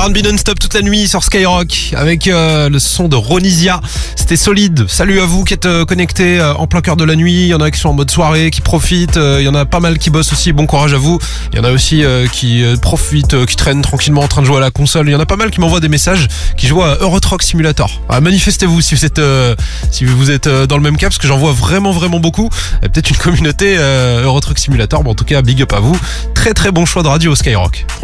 R&B non-stop toute la nuit sur Skyrock avec le son de Ronisia. C'était solide. Salut à vous qui êtes connectés en plein cœur de la nuit. Il y en a qui sont en mode soirée, qui profitent. Il y en a pas mal qui bossent aussi. Bon courage à vous. Il y en a aussi qui profitent, qui traînent tranquillement en train de jouer à la console. Il y en a pas mal qui m'envoient des messages, qui jouent à Euro Truck Simulator. Manifestez-vous si vous êtes dans le même cas, parce que j'en vois vraiment beaucoup. Il y a peut-être une communauté Euro Truck Simulator. Bon, en tout cas, big up à vous. Très très bon choix de radio Skyrock.